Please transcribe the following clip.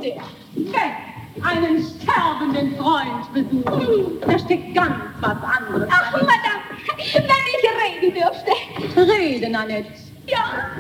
der? Wenn einen sterbenden Freund besuchen, da steckt ganz was anderes. Ach, Madame, wenn ich reden dürfte. Reden, Annette. Ja.